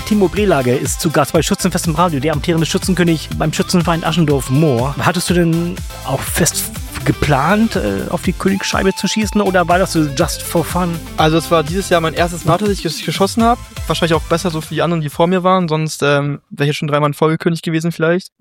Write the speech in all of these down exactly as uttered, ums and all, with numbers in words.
Timo Brelage ist zu Gast bei Schützenfest im Radio, der amtierende Schützenkönig beim Schützenverein Aschendorf-Moor. Hattest du denn auch fest geplant, äh, auf die Königsscheibe zu schießen oder war das so just for fun? Also es war dieses Jahr mein erstes Mal, dass ich geschossen habe. Wahrscheinlich auch besser so für die anderen, die vor mir waren, sonst ähm, wäre ich schon dreimal in Folge König gewesen vielleicht.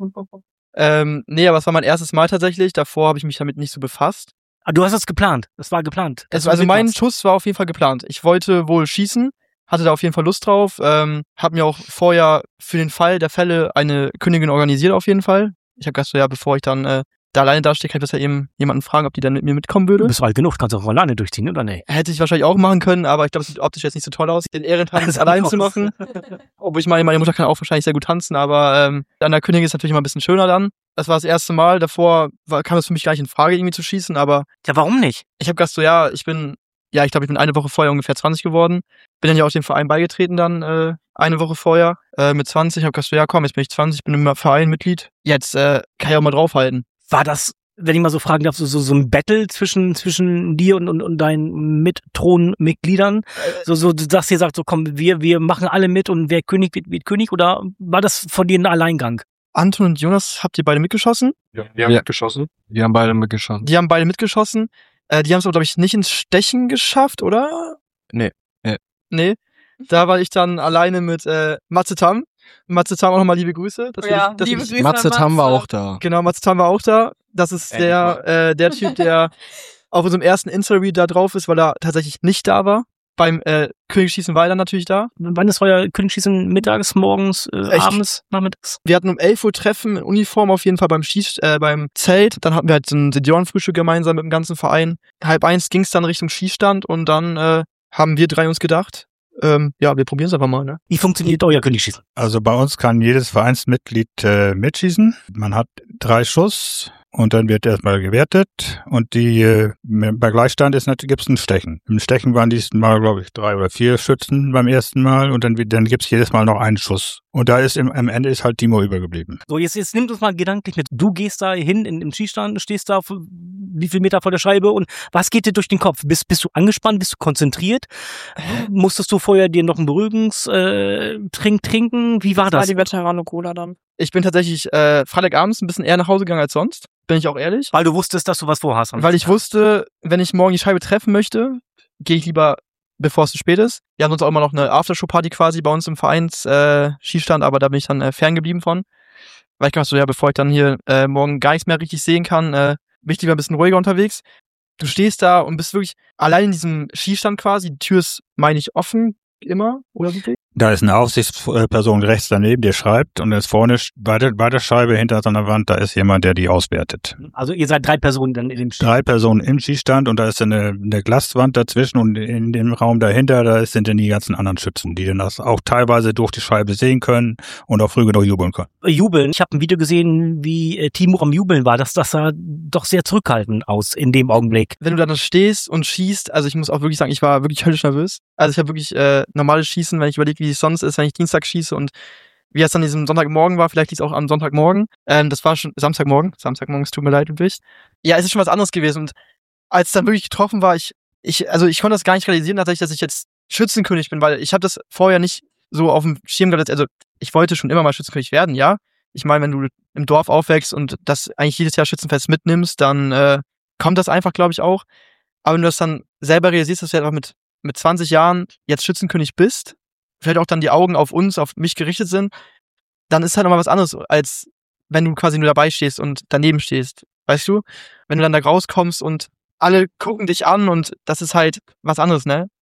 ähm, nee, aber es war mein erstes Mal tatsächlich. Davor habe ich mich damit nicht so befasst. Ah, du hast es geplant. Das war geplant. Es, also mein Schuss war auf jeden Fall geplant. Ich wollte wohl schießen, hatte da auf jeden Fall Lust drauf. Ähm, hab mir auch vorher für den Fall der Fälle eine Königin organisiert auf jeden Fall. Ich habe gedacht, so, ja, bevor ich dann äh, da alleine dastehe, kann ich besser eben jemanden fragen, ob die dann mit mir mitkommen würde. Du bist alt genug, kannst du auch alleine durchziehen, oder nee? Hätte ich wahrscheinlich auch machen können, aber ich glaube, es sieht optisch jetzt nicht so toll aus, den Ehrentanz allein zu machen. Obwohl ich meine, meine Mutter kann auch wahrscheinlich sehr gut tanzen, aber ähm, an der Königin ist natürlich immer ein bisschen schöner dann. Das war das erste Mal. Davor war, kam es für mich gar nicht in Frage, irgendwie zu schießen, aber... Ja, warum nicht? Ich habe gedacht so, ja, ich bin... Ja, ich glaube, ich bin eine Woche vorher ungefähr zwanzig geworden. Bin dann ja auch dem Verein beigetreten dann äh, eine Woche vorher äh, mit zwanzig. Ich habe gedacht so, ja komm, jetzt bin ich zwanzig, bin im Verein Mitglied. Jetzt äh, kann ich auch mal draufhalten. War das, wenn ich mal so fragen darf, so, so, so ein Battle zwischen zwischen dir und, und, und deinen Mitthronmitgliedern? So, so, du sagst dir, sagt so, komm, wir wir machen alle mit und wer König wird, wird König? Oder war das von dir ein Alleingang? Anton und Jonas, habt ihr beide mitgeschossen? Ja, die haben ja. mitgeschossen. Die haben beide mitgeschossen. Die haben beide mitgeschossen. Äh, die haben es aber, glaube ich, nicht ins Stechen geschafft, oder? Nee. Nee. Nee. Da war ich dann alleine mit äh, Matze Tam. Matze Tam auch nochmal liebe Grüße. Das ja, ich, das liebe ich, Grüße. Matze Tam war auch da. Genau, Matze Tam war auch da. Das ist Endlich der äh, der Typ, der auf unserem ersten Insta-Read da drauf ist, weil er tatsächlich nicht da war. Beim äh, Königsschießen war er dann natürlich da. Wann ist euer Königsschießen? Mittags, morgens, äh, abends, nachmittags? Wir hatten um elf Uhr Treffen in Uniform auf jeden Fall beim Schieß, äh, beim Zelt. Dann hatten wir halt so ein Seniorenfrühstück gemeinsam mit dem ganzen Verein. Halb eins ging es dann Richtung Schießstand und dann äh, haben wir drei uns gedacht, ähm, ja, wir probieren es einfach mal. Ne? Wie funktioniert euer Königsschießen? Also bei uns kann jedes Vereinsmitglied äh, mitschießen. Man hat drei Schuss. Und dann wird erstmal gewertet und die äh, bei Gleichstand ist natürlich gibt's ein Stechen. Im Stechen waren diesmal, glaube ich, drei oder vier Schützen beim ersten Mal und dann, dann gibt's jedes Mal noch einen Schuss. Und da ist im, am Ende ist halt Timo übergeblieben. So, jetzt, jetzt nimmt uns mal gedanklich mit. Du gehst da hin in, im Schießstand, stehst da wie viel Meter vor der Scheibe und was geht dir durch den Kopf? Bist, bist du angespannt? Bist du konzentriert? Musstest du vorher dir noch einen Beruhigungstrink trinken? Wie war das? Das war die Veterano-Cola dann. Ich bin tatsächlich äh, Freitagabends ein bisschen eher nach Hause gegangen als sonst. Bin ich auch ehrlich. Weil du wusstest, dass du was vorhast. Weil ich wusste, wenn ich morgen die Scheibe treffen möchte, gehe ich lieber, bevor es zu spät ist. Wir haben sonst auch immer noch eine Aftershow-Party quasi bei uns im Vereins äh, Schießstand, aber da bin ich dann äh, ferngeblieben von. Weil ich dachte so, ja, bevor ich dann hier äh, morgen gar nichts mehr richtig sehen kann, äh, bin ich lieber ein bisschen ruhiger unterwegs. Du stehst da und bist wirklich allein in diesem Schießstand quasi. Die Tür ist, meine ich, offen immer, oder wie? Da ist eine Aufsichtsperson rechts daneben, der schreibt und da ist vorne bei der, bei der Scheibe hinter so einer Wand, da ist jemand, der die auswertet. Also ihr seid drei Personen dann in dem Schießstand? Drei Personen im Schießstand und da ist eine, eine Glaswand dazwischen und in dem Raum dahinter, da sind dann die ganzen anderen Schützen, die dann das auch teilweise durch die Scheibe sehen können und auch früh genug jubeln können. Jubeln. Ich habe ein Video gesehen, wie äh, Timo am Jubeln war. Das, das sah doch sehr zurückhaltend aus in dem Augenblick. Wenn du dann stehst und schießt, also ich muss auch wirklich sagen, ich war wirklich höllisch nervös. Also ich habe wirklich äh, normales Schießen, wenn ich überlege, wie es sonst ist, wenn ich Dienstag schieße und wie es dann diesem Sonntagmorgen war, vielleicht liegt es auch am Sonntagmorgen. Ähm, das war schon Samstagmorgen. Samstagmorgen, es tut mir leid, wirklich. Ja, es ist schon was anderes gewesen. Und als es dann wirklich getroffen war, ich, ich, also ich konnte das gar nicht realisieren, tatsächlich, dass ich jetzt Schützenkönig bin, weil ich habe das vorher nicht so auf dem Schirm gehabt. Also ich wollte schon immer mal Schützenkönig werden, ja. Ich meine, wenn du im Dorf aufwächst und das eigentlich jedes Jahr Schützenfest mitnimmst, dann äh, kommt das einfach, glaube ich, auch. Aber wenn du das dann selber realisierst, dass du einfach mit mit zwanzig Jahren jetzt Schützenkönig bist, vielleicht auch dann die Augen auf uns, auf mich gerichtet sind, dann ist halt nochmal was anderes, als wenn du quasi nur dabei stehst und daneben stehst. Weißt du? Wenn du dann da rauskommst und alle gucken dich an und das ist halt was anderes, ne?